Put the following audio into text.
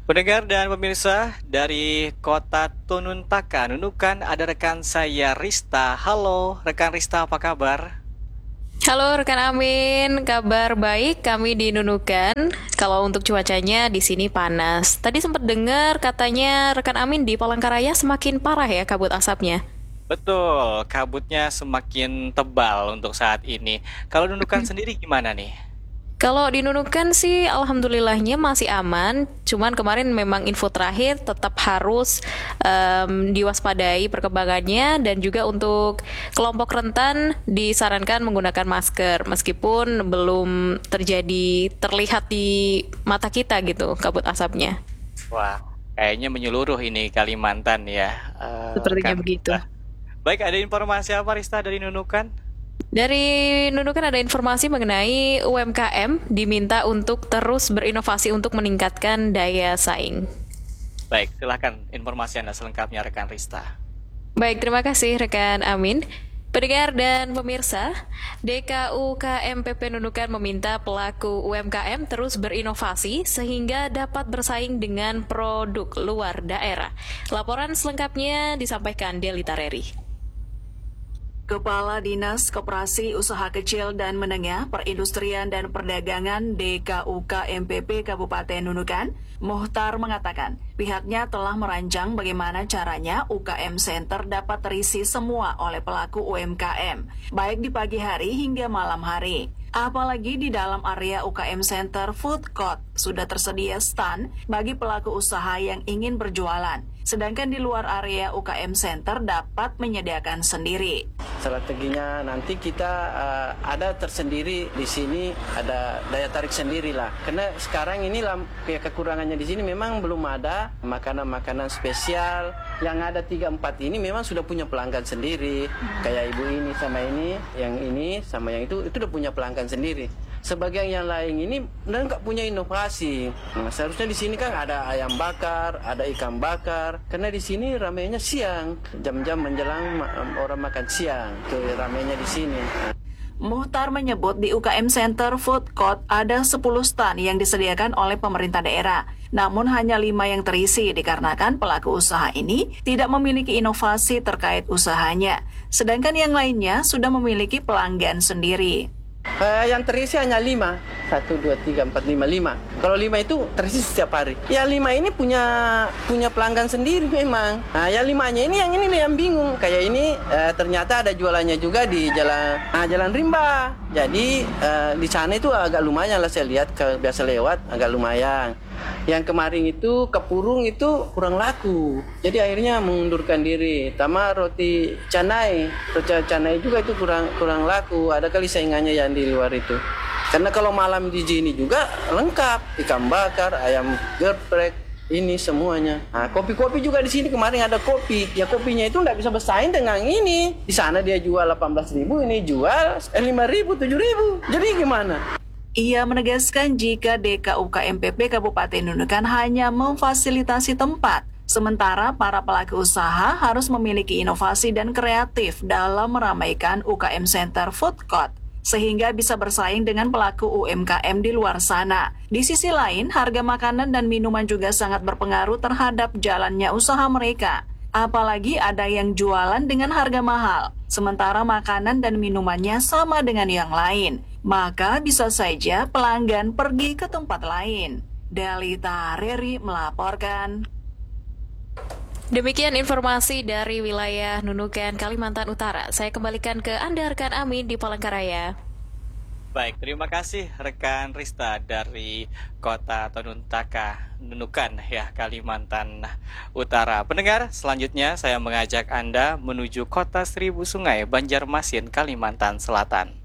Pendengar dan pemirsa dari kota Tununtaka, Nunukan, ada rekan saya Rista. Halo, rekan Rista, apa kabar? Halo rekan Amin, kabar baik kami di Nunukan. Kalau untuk cuacanya di sini panas. Tadi sempat dengar katanya rekan Amin di Palangkaraya semakin parah ya kabut asapnya. Betul, kabutnya semakin tebal untuk saat ini. Kalau Nunukan sendiri gimana nih? Kalau di Nunukan sih alhamdulillahnya masih aman. Cuman kemarin memang info terakhir tetap harus diwaspadai perkembangannya dan juga untuk kelompok rentan disarankan menggunakan masker meskipun belum terlihat di mata kita gitu kabut asapnya. Wah, kayaknya menyeluruh ini Kalimantan ya, Sepertinya rekan begitu. Rista. Baik, ada informasi apa Rista dari Nunukan? Dari Nunukan ada informasi mengenai UMKM diminta untuk terus berinovasi untuk meningkatkan daya saing. Baik, silahkan informasi Anda selengkapnya rekan Rista. Baik, terima kasih rekan Amin. Pendengar dan pemirsa, DKUKMPP Nunukan meminta pelaku UMKM terus berinovasi sehingga dapat bersaing dengan produk luar daerah. Laporan selengkapnya disampaikan Delita Reri. Kepala Dinas Koperasi Usaha Kecil dan Menengah Perindustrian dan Perdagangan DKUK MPP Kabupaten Nunukan, Muhtar mengatakan pihaknya telah merancang bagaimana caranya UKM Center dapat terisi semua oleh pelaku UMKM, baik di pagi hari hingga malam hari. Apalagi di dalam area UKM Center Food Court sudah tersedia stand bagi pelaku usaha yang ingin berjualan. Sedangkan di luar area UKM Center dapat menyediakan sendiri. Strateginya nanti kita ada tersendiri di sini, ada daya tarik sendiri lah. Karena sekarang ini kekurangannya di sini memang belum ada makanan-makanan spesial. Yang ada 3-4 ini memang sudah punya pelanggan sendiri. Kayak ibu ini sama yang itu udah punya pelanggan sendiri. Sebagian yang lain ini nggak punya inovasi. Nah, seharusnya di sini kan ada ayam bakar, ada ikan bakar. Karena di sini ramainya siang, jam-jam menjelang orang makan siang. Itu ramainya di sini. Muhtar menyebut di UKM Center Food Court ada 10 stand yang disediakan oleh pemerintah daerah. Namun hanya 5 yang terisi dikarenakan pelaku usaha ini tidak memiliki inovasi terkait usahanya. Sedangkan yang lainnya sudah memiliki pelanggan sendiri. Yang terisi hanya 5. 1, 2, 3, 4, 5, 5. Kalau 5 itu terisi setiap hari. Ya 5 ini punya pelanggan sendiri memang. Nah, yang 5-nya ini yang bingung. Kayak ini ternyata ada jualannya juga di Jalan Rimba. Jadi di sana itu agak lumayan lah, saya lihat biasa lewat agak lumayan. Yang kemarin itu ke Purung itu kurang laku. Jadi akhirnya mengundurkan diri. Tama roti canai juga itu kurang laku. Ada kali saingannya yang di luar itu. Karena kalau malam di sini juga lengkap, ikan bakar, ayam geprek, ini semuanya. Nah, kopi-kopi juga di sini kemarin ada kopi. Ya kopinya itu nggak bisa bersaing dengan ini. Di sana dia jual 18.000, ini jual 5.000, 7.000. Jadi gimana? Ia menegaskan jika DKUK MPP Kabupaten Nunukan hanya memfasilitasi tempat, sementara para pelaku usaha harus memiliki inovasi dan kreatif dalam meramaikan UKM Center Food Court, sehingga bisa bersaing dengan pelaku UMKM di luar sana. Di sisi lain, harga makanan dan minuman juga sangat berpengaruh terhadap jalannya usaha mereka. Apalagi ada yang jualan dengan harga mahal, sementara makanan dan minumannya sama dengan yang lain. Maka bisa saja pelanggan pergi ke tempat lain. Delita Reri melaporkan. Demikian informasi dari wilayah Nunukan, Kalimantan Utara. Saya kembalikan ke Anda rekan Amin di Palangkaraya. Baik, terima kasih rekan Rista dari kota Tununtaka, Nunukan ya, Kalimantan Utara. Pendengar, selanjutnya saya mengajak Anda menuju kota Seribu Sungai, Banjarmasin, Kalimantan Selatan.